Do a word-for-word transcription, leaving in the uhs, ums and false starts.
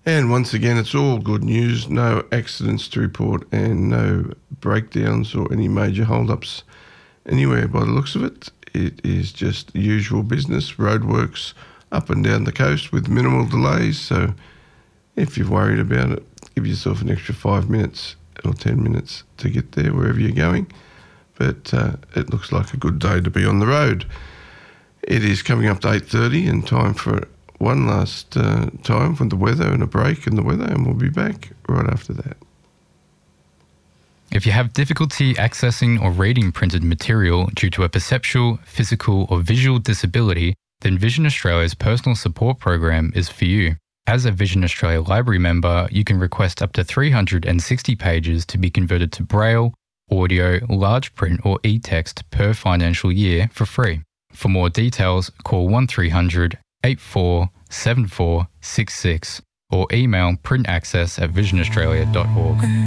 And once again, it's all good news. No accidents to report and no breakdowns or any major hold-ups anywhere by the looks of it. It is just the usual business, roadworks up and down the coast with minimal delays. So if you're worried about it, give yourself an extra five minutes or ten minutes to get there wherever you're going. But uh, it looks like a good day to be on the road. It is coming up to eight thirty and time for one last uh, time for the weather and a break in the weather, and we'll be back right after that. If you have difficulty accessing or reading printed material due to a perceptual, physical or visual disability, then Vision Australia's personal support program is for you. As a Vision Australia Library member, you can request up to three hundred sixty pages to be converted to Braille, audio, large print or e-text per financial year for free. For more details, call one three hundred eight four seven four six six or email printaccess at vision australia dot org.